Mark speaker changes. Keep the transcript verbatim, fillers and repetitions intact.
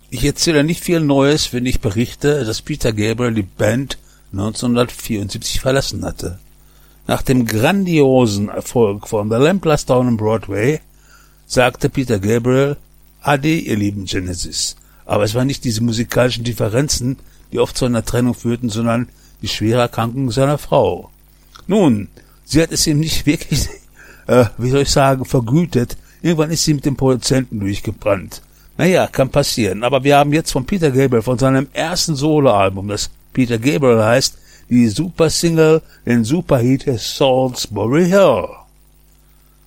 Speaker 1: Ich erzähle nicht viel Neues, wenn ich berichte, dass Peter Gabriel die Band neunzehnhundertvierundsiebzig verlassen hatte. Nach dem grandiosen Erfolg von The Lamb Lies Down on Broadway sagte Peter Gabriel: Ade, ihr lieben Genesis. Aber es waren nicht diese musikalischen Differenzen, die oft zu einer Trennung führten, sondern die schwere Erkrankung seiner Frau. Nun, sie hat es ihm nicht wirklich, äh, wie soll ich sagen, vergütet. Irgendwann ist sie mit dem Produzenten durchgebrannt. Naja, kann passieren. Aber wir haben jetzt von Peter Gabriel, von seinem ersten Soloalbum, das Peter Gabriel heißt, die Super-Single, den Superhit Salisbury Hill.